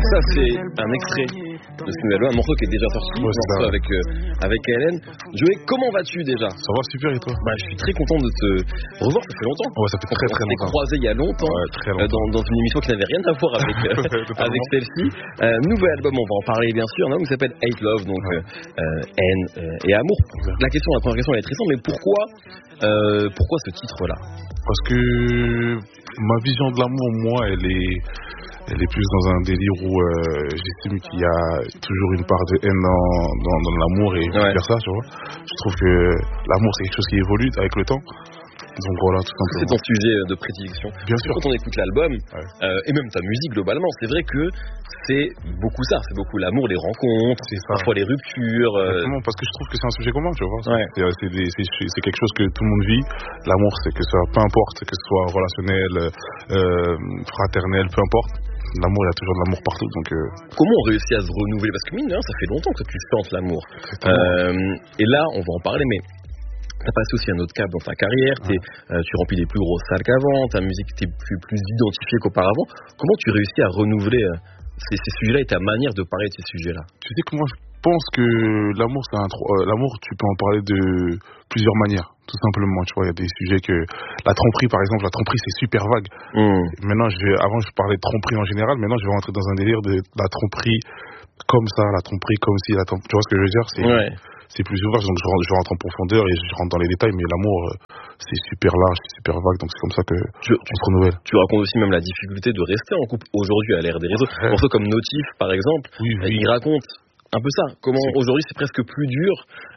Ça, c'est un extrait de ce nouvel album, un morceau qui est déjà sorti, un morceau avec Hélène. Joey, comment vas-tu déjà? Ça va super et toi? Je suis très content de te revoir, ça fait longtemps. Ouais, ça fait très longtemps. On s'est croisés il y a longtemps, très longtemps. dans une émission qui n'avait rien à voir avec, avec celle-ci. Nouvel album, on va en parler bien sûr, un album qui s'appelle Hate Love, donc haine et amour. La première question elle est très simple, mais pourquoi ce titre-là? Parce que ma vision de l'amour, moi, elle est plus dans un délire où j'estime qu'il y a toujours une part de haine dans l'amour et vice-versa, tu vois. Je trouve que l'amour, c'est quelque chose qui évolue avec le temps. Donc voilà, tout simplement. C'est ton sujet de prédilection. Bien sûr. Quand on écoute l'album, et même ta musique globalement, c'est vrai que c'est beaucoup ça. C'est beaucoup l'amour, les rencontres, parfois les ruptures. Exactement, parce que je trouve que c'est un sujet commun, tu vois. C'est quelque chose que tout le monde vit. L'amour, c'est que ça, peu importe, que ce soit relationnel, fraternel, peu importe. L'amour, il y a toujours de l'amour partout. Donc, comment on réussit à se renouveler? Parce que mine de rien, ça fait longtemps que tu chantes l'amour. Et là, on va en parler, mais t'as passé aussi un autre cap dans ta carrière, tu remplis des plus grosses salles qu'avant, ta musique était plus identifiée qu'auparavant. Comment tu réussis à renouveler ces sujets-là et ta manière de parler de ces sujets-là? Tu sais que moi, je pense que l'amour, l'amour, tu peux en parler de plusieurs manières, tout simplement. Tu vois, il y a des sujets que la tromperie, par exemple, c'est super vague. Maintenant, avant, je parlais de tromperie en général. Maintenant, je vais rentrer dans un délire de la tromperie comme ça, la tromperie comme si, tu vois ce que je veux dire? C'est plus ouvert, donc je rentre en profondeur et je rentre dans les détails, mais l'amour, c'est super large, c'est super vague, donc c'est comme ça que tu se renouvelles. Tu racontes aussi même la difficulté de rester en couple aujourd'hui à l'ère des réseaux. Un morceau comme Notif, par exemple, il raconte un peu ça, comment aujourd'hui c'est presque plus dur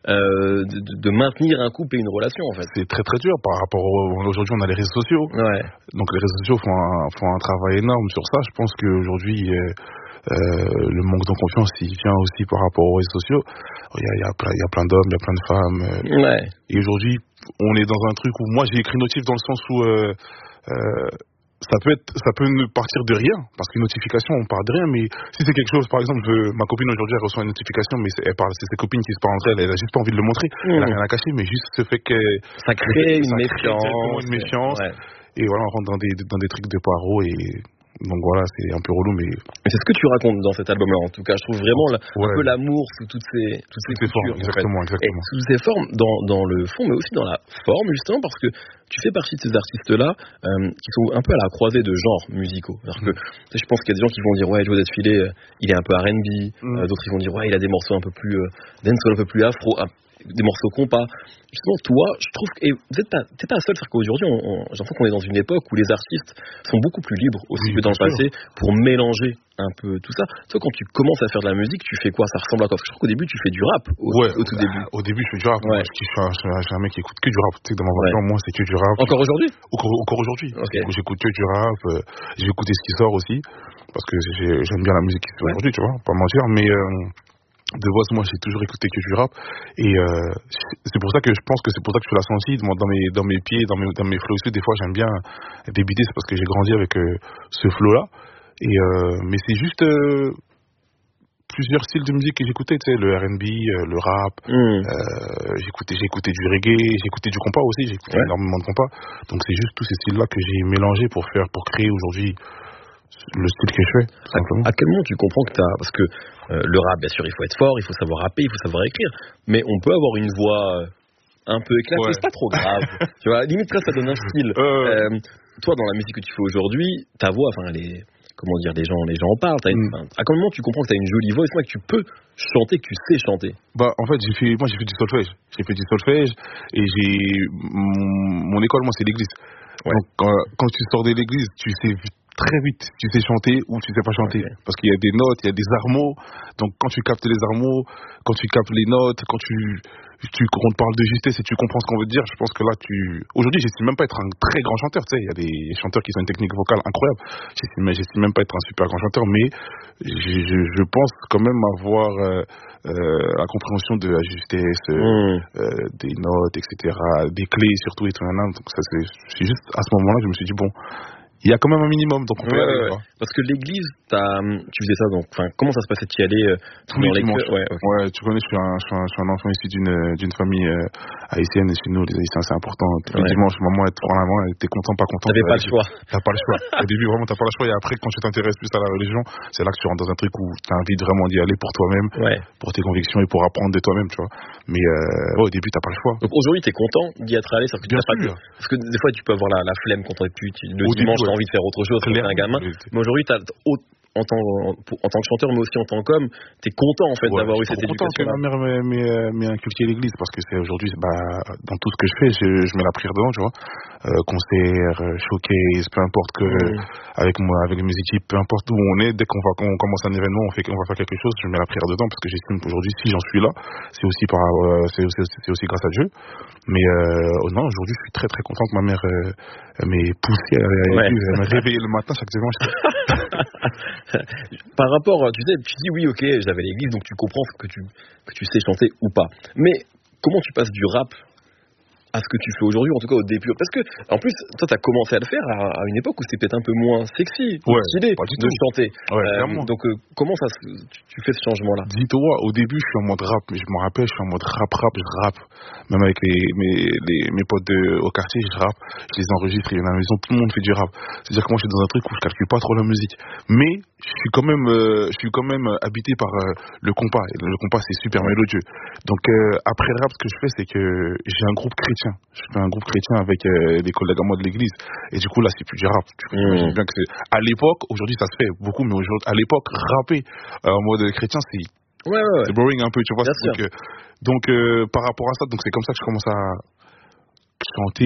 de maintenir un couple et une relation en fait. C'est très très dur par rapport aujourd'hui on a les réseaux sociaux, donc les réseaux sociaux font un travail énorme sur ça. Je pense qu'aujourd'hui le manque de confiance il vient aussi par rapport aux réseaux sociaux. Il y a plein d'hommes, il y a plein de femmes et aujourd'hui on est dans un truc où moi j'ai écrit Notif dans le sens où ça peut ne partir de rien, parce qu'une notification, on part de rien, mais si c'est quelque chose, par exemple, ma copine aujourd'hui, elle reçoit une notification, mais c'est ses copines qui se parlent entre elles, elle a juste pas envie de le montrer, elle a rien à cacher, mais juste ce fait que ça crée une méfiance, et voilà, on rentre dans des trucs de paro et donc voilà, c'est un peu relou, mais c'est ce que tu racontes dans cet album-là. En tout cas, je trouve vraiment un peu l'amour sous toutes ces formes, exactement. Et sous toutes ces formes, dans le fond, mais aussi dans la forme, justement, parce que tu fais partie de ces artistes-là qui sont un peu à la croisée de genres musicaux. Alors que je pense qu'il y a des gens qui vont dire Joseph Filet, il est un peu R&B, d'autres ils vont dire il a des morceaux un peu plus dancehall, un peu plus afro, des morceaux compas. Justement, toi, je trouve que t'es pas seul, c'est-à-dire qu'aujourd'hui, j'ai l'impression qu'on est dans une époque où les artistes sont beaucoup plus libres aussi que dans le passé pour mélanger un peu tout ça. Toi, quand tu commences à faire de la musique, tu fais quoi? Ça ressemble à quoi? Parce que je trouve qu'au début, tu fais du rap au tout début. Au début, je fais du rap. Je suis un mec qui écoute que du rap. Tu sais, dans ma voiture, moi, c'est que du rap. Encore aujourd'hui? Encore aujourd'hui. J'écoute que du rap. J'ai écouté ce qui sort aussi. Parce que j'aime bien la musique qui sort aujourd'hui, tu vois, pas mentir. Mais de base, moi, j'ai toujours écouté que du rap. Et c'est pour ça que je pense que c'est pour ça que je suis la sensible. Moi, dans mes pieds, dans mes flows aussi, des fois, j'aime bien débiter. C'est parce que j'ai grandi avec ce flow-là. Et mais c'est juste plusieurs styles de musique que j'écoutais, tu sais, le R&B, le rap. J'écoutais du reggae, j'écoutais du compas aussi. J'écoutais énormément de compas. Donc c'est juste tous ces styles-là que j'ai mélangés pour créer aujourd'hui le style que je fais. À quel moment tu comprends que parce que le rap, bien sûr, il faut être fort, il faut savoir rapper, il faut savoir écrire, mais on peut avoir une voix un peu éclatée, c'est pas trop grave. Tu vois, limite ça donne un style. Toi, dans la musique que tu fais aujourd'hui, ta voix, les gens en parlent. À quel moment tu comprends que tu as une jolie voix et que tu peux chanter, que tu sais chanter? En fait, j'ai fait du solfège. J'ai fait du solfège et mon école, moi, c'est l'église. Donc, quand tu sors de l'église, tu sais très vite, tu sais chanter ou tu sais pas chanter. Parce qu'il y a des notes, il y a des armots. Donc, quand tu captes les armots, quand tu captes les notes, quand on te parle de justesse et tu comprends ce qu'on veut te dire, je pense que là, aujourd'hui, j'estime même pas être un très grand chanteur, tu sais. Il y a des chanteurs qui ont une technique vocale incroyable. J'estime même pas être un super grand chanteur, mais je pense quand même avoir la compréhension de la justesse, des notes, etc., des clés surtout et tout. Donc, ça, c'est juste à ce moment-là, je me suis dit, bon, il y a quand même un minimum, donc on peut y aller. Parce que l'église, tu faisais ça, donc, comment ça se passait? Tu y allais tous les dimanches. Okay. Ouais, tu connais, je suis un enfant issu d'une famille haïtienne, et chez nous, les Haïtiens, c'est important. Tous les dimanches, maman, elle te prend la main, elle était content, pas content. T'avais pas le choix. T'as pas le choix. Au début, vraiment, t'as pas le choix, et après, quand tu t'intéresses plus à la religion, c'est là que tu rentres dans un truc où t'as envie vraiment d'y aller pour toi-même, pour tes convictions et pour apprendre de toi-même, tu vois. Mais au début, t'as pas le choix. Donc aujourd'hui, t'es content d'y être allé, parce que bien sûr. Parce que des fois, tu peux avoir la flemme quand le dimanche, t'as envie de faire autre chose, quand t'es un gamin. Mais aujourd'hui, en tant que chanteur, mais aussi en tant qu'homme, t'es content en fait d'avoir eu cette éducation. Je suis content que ma mère m'ait inculqué l'église, parce que c'est aujourd'hui, dans tout ce que je fais, je mets la prière dedans, tu vois. Concert, showcase, peu importe avec mes équipes, peu importe où on est, dès qu'on commence un événement, on va faire quelque chose, je mets la prière dedans, parce que j'estime qu'aujourd'hui, si j'en suis là, c'est aussi grâce à Dieu. Mais non, aujourd'hui, je suis très très content que ma mère m'ait poussé à l'église, elle m'a réveillé le matin chaque dimanche. Par rapport, tu dis oui, ok, j'avais l'église, donc tu comprends que tu sais chanter ou pas. Mais comment tu passes du rap à ce que tu fais aujourd'hui, en tout cas au début? Parce que, en plus, toi, t'as commencé à le faire à une époque où c'était peut-être un peu moins sexy, stylé de chanter. Donc, comment tu fais ce changement-là? Dis-toi, au début, je suis en mode rap, mais je me rappelle, je suis en mode rap, je rappe. Même avec mes potes au quartier, je rappe, je les enregistre, et à la maison, tout le monde fait du rap. C'est-à-dire que moi, je suis dans un truc où je calcule pas trop la musique. Mais, je suis quand même habité par le compas. Et le compas, c'est super mélodieux. Donc, après le rap, ce que je fais, c'est que j'ai un groupe chrétien. Je fais un groupe chrétien avec des collègues à moi de l'église. Et du coup, là, c'est plus du rap. J'imagine bien que à l'époque, aujourd'hui, ça se fait beaucoup, mais à l'époque, rapper en mode chrétien, c'est boring un peu, tu vois. Donc, par rapport à ça, donc c'est comme ça que je commence à chanter.